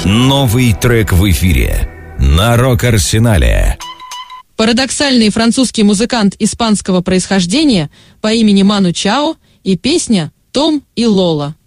Новый трек в эфире на Рок-Арсенале. Парадоксальный французский музыкант испанского происхождения по имени Ману Чао и песня «Том и Лола».